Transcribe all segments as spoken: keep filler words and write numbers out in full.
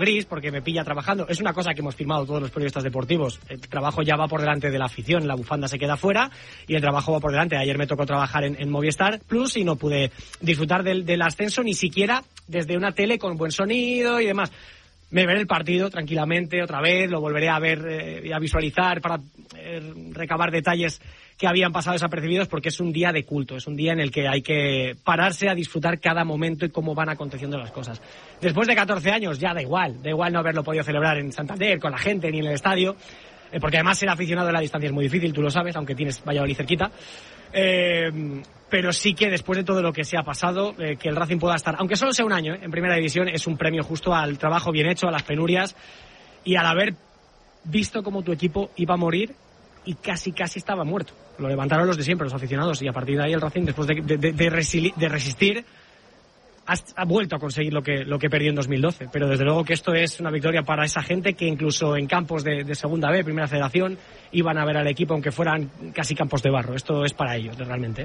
gris porque me pilla trabajando. Es una cosa que hemos firmado todos los periodistas deportivos. El trabajo ya va por delante de la afición, la bufanda se queda fuera y el trabajo va por delante. Ayer me tocó trabajar en, en Movistar Plus y no pude disfrutar del, del ascenso ni siquiera desde una tele con buen sonido y demás. Me veré el partido tranquilamente otra vez, lo volveré a ver eh, y a visualizar para eh, recabar detalles que habían pasado desapercibidos, porque es un día de culto, es un día en el que hay que pararse a disfrutar cada momento y cómo van aconteciendo las cosas. Después de catorce años ya da igual, da igual no haberlo podido celebrar en Santander, con la gente, ni en el estadio, eh, porque además ser aficionado a la distancia es muy difícil, tú lo sabes, aunque tienes Valladolid cerquita. Eh, pero sí que después de todo lo que se ha pasado, eh, que el Racing pueda estar, aunque solo sea un año, eh, en primera división, es un premio justo al trabajo bien hecho, a las penurias y al haber visto cómo tu equipo iba a morir y casi casi estaba muerto. Lo levantaron los de siempre, los aficionados, y a partir de ahí el Racing, después de, de, de, de, resili- de resistir, ha, ha vuelto a conseguir lo que, lo que perdió en dos mil doce. Pero desde luego que esto es una victoria para esa gente que incluso en campos de, de segunda B, primera federación, iban a ver al equipo aunque fueran casi campos de barro. Esto es para ellos, realmente.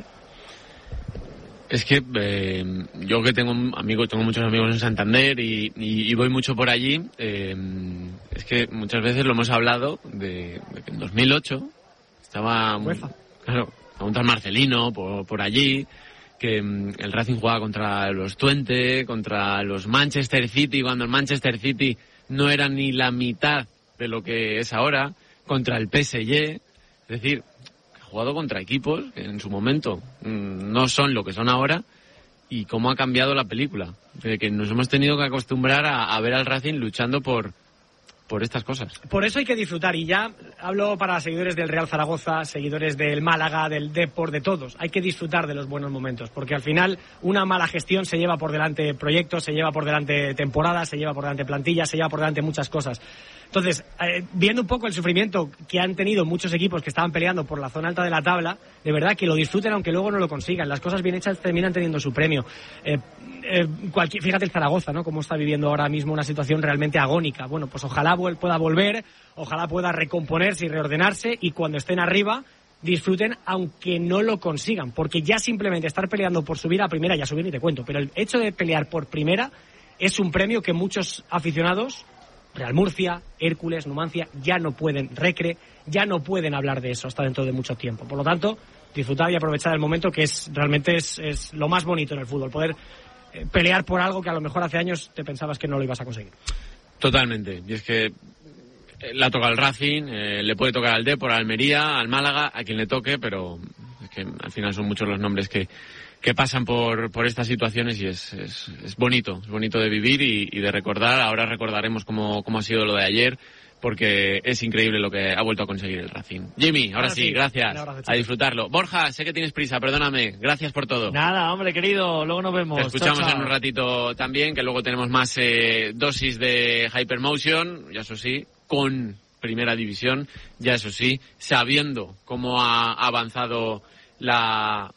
Es que eh, yo que tengo amigos, tengo muchos amigos en Santander y, y, y voy mucho por allí, eh, es que muchas veces lo hemos hablado de, de que en dos mil ocho estaba, UEFA. Claro, a un tal Marcelino por, por allí, que um, el Racing jugaba contra los Twente, contra los Manchester City, cuando el Manchester City no era ni la mitad de lo que es ahora, contra el P S G, es decir, ha jugado contra equipos que en su momento mmm, no son lo que son ahora, y cómo ha cambiado la película, de que nos hemos tenido que acostumbrar a, a ver al Racing luchando por por estas cosas. Por eso hay que disfrutar, y ya hablo para seguidores del Real Zaragoza, seguidores del Málaga, del Depor, de todos. Hay que disfrutar de los buenos momentos, porque al final una mala gestión se lleva por delante proyectos, se lleva por delante temporadas, se lleva por delante plantillas, se lleva por delante muchas cosas. Entonces, eh, viendo un poco el sufrimiento que han tenido muchos equipos que estaban peleando por la zona alta de la tabla, de verdad que lo disfruten aunque luego no lo consigan. Las cosas bien hechas terminan teniendo su premio. Eh, eh, cualquier, fíjate el Zaragoza, ¿no? Cómo está viviendo ahora mismo una situación realmente agónica. Bueno, pues ojalá pueda volver, ojalá pueda recomponerse y reordenarse, y cuando estén arriba disfruten aunque no lo consigan, porque ya simplemente estar peleando por subir a primera, ya subir ni te cuento, pero el hecho de pelear por primera es un premio que muchos aficionados, Real Murcia, Hércules, Numancia, ya no pueden, Recre, ya no pueden hablar de eso hasta dentro de mucho tiempo. Por lo tanto, disfrutar y aprovechar el momento, que es realmente es, es lo más bonito en el fútbol, poder eh, pelear por algo que a lo mejor hace años te pensabas que no lo ibas a conseguir. Totalmente, y es que le ha tocado al Racing, eh, le puede tocar al Depor, al Almería, al Málaga, a quien le toque, pero es que al final son muchos los nombres que que pasan por por estas situaciones, y es es, es bonito, es bonito de vivir y, y de recordar. Ahora recordaremos cómo, cómo ha sido lo de ayer, porque es increíble lo que ha vuelto a conseguir el Racing. Jimmy, ahora, ahora sí, sí, gracias, a disfrutarlo. Borja, sé que tienes prisa, perdóname, gracias por todo. Nada, hombre querido, luego nos vemos. Te escuchamos chao, chao. en un ratito también, que luego tenemos más eh, dosis de Hypermotion, ya eso sí, con Primera División, ya eso sí, sabiendo cómo ha avanzado la...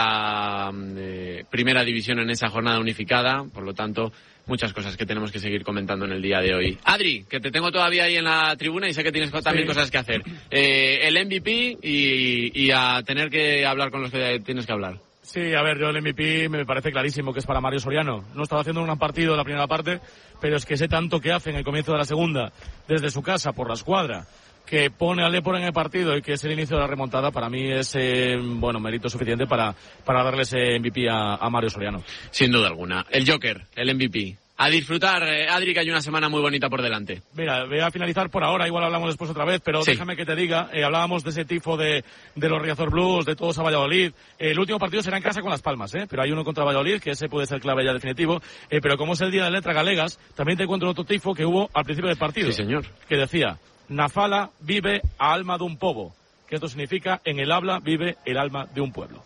la eh, Primera División en esa jornada unificada, por lo tanto, muchas cosas que tenemos que seguir comentando en el día de hoy. Adri, que te tengo todavía ahí en la tribuna y sé que tienes también sí. cosas que hacer. Eh, el M V P y, y a tener que hablar con los que tienes que hablar. Sí, a ver, yo el M V P me parece clarísimo que es para Mario Soriano. No estaba haciendo un gran partido en la primera parte, pero es que sé tanto que hace en el comienzo de la segunda, desde su casa, por la escuadra, que pone al Depor en el partido y que es el inicio de la remontada. Para mí es, eh, bueno, mérito suficiente para, para darle ese M V P a, a Mario Soriano. Sin duda alguna. El Joker, el M V P. A disfrutar, eh, Adri, que hay una semana muy bonita por delante. Mira, voy a finalizar por ahora, igual hablamos después otra vez, pero sí. Déjame que te diga, eh, hablábamos de ese tifo de, de los Riazor Blues, de todos a Valladolid. Eh, el último partido será en casa con Las Palmas, eh, pero hay uno contra Valladolid, que ese puede ser clave ya definitivo. Eh, pero como es el día de Letra Galegas, también te encuentro otro tifo que hubo al principio del partido. Sí, señor. Que decía: Nafala vive a alma de un povo, que esto significa en el habla vive el alma de un pueblo.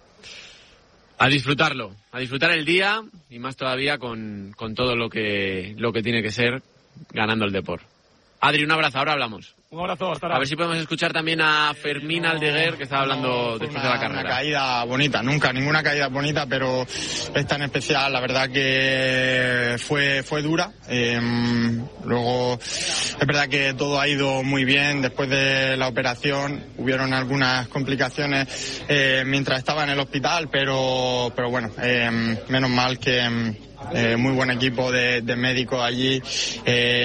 A disfrutarlo, a disfrutar el día, y más todavía con, con todo lo que lo que tiene que ser ganando el Depor. Adri, un abrazo, ahora hablamos. Un abrazo, hasta ahora. A ver si podemos escuchar también a Fermín no, Aldeguer, que estaba hablando no, después una, de la carrera. Una caída bonita, nunca, ninguna caída bonita, pero esta en especial, la verdad que fue fue dura. Eh, luego, es verdad que todo ha ido muy bien después de la operación. Hubieron algunas complicaciones eh, mientras estaba en el hospital, pero pero bueno, eh, menos mal que eh, muy buen equipo de, de médicos allí. Eh,